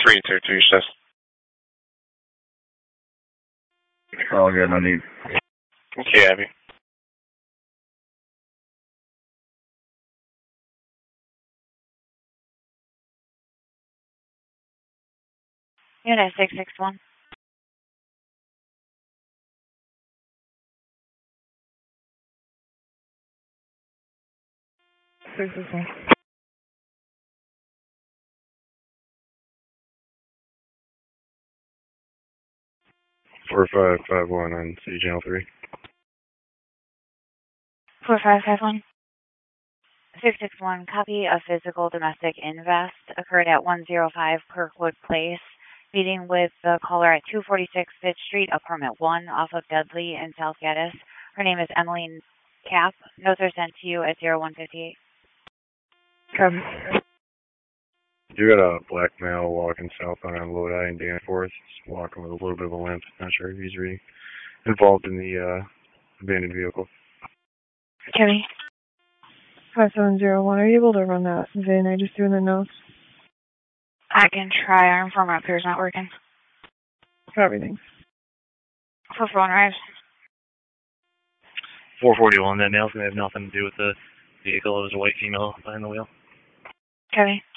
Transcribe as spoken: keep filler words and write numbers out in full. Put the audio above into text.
three two two, says. All good, no need. Okay, Abby. Unit six six one. six six one. four five five one on C Channel three. four five five one. six six one, copy of physical domestic invest occurred at one oh five Kirkwood Place. Meeting with the caller at two forty-six Fifth Street, apartment one, off of Dudley in South Gaddis. Her name is Emily Cap. Notes are sent to you at zero one fifty-eight. Copy. You got a black male walking southbound on Lodi and Danforth. He's walking with a little bit of a limp. Not sure if he's really involved in the uh, abandoned vehicle. Kimmy. five seven zero one. Are you able to run that V I N I just doing the notes? I can try. Our informant up here is not working. Copy, thanks. For phone rise. four forty-one, that male's going to have nothing to do with the vehicle. It was a white female behind the wheel. Kimmy.